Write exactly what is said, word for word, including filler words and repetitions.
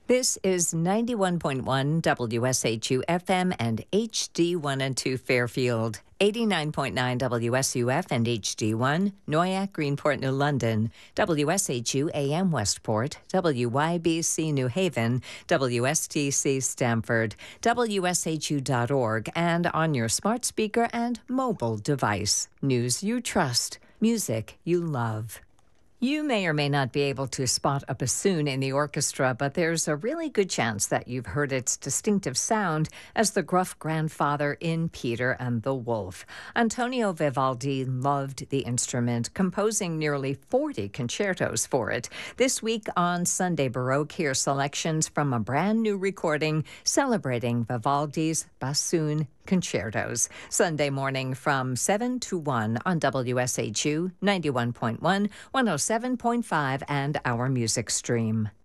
This is ninety-one point one W S H U F M and H D one and two Fairfield, eighty-nine point nine W S U F and H D one, Noyak, Greenport, New London, W S H U A M Westport, W Y B C New Haven, W S T C Stamford, W S H U dot org, and on your smart speaker and mobile device. News you trust, music you love. You may or may not be able to spot a bassoon in the orchestra, but there's a really good chance that you've heard its distinctive sound as the gruff grandfather in Peter and the Wolf. Antonio Vivaldi loved the instrument, composing nearly forty concertos for it. This week on Sunday Baroque, hear selections from a brand new recording celebrating Vivaldi's bassoon concertos. Sunday morning from seven to one on W S H U ninety-one point one, one oh seven point five, and our music stream.